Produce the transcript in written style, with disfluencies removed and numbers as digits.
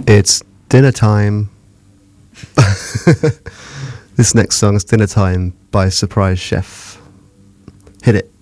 It's Dinner Time. This next song is Dinner Time by Surprise Chef. Hit it.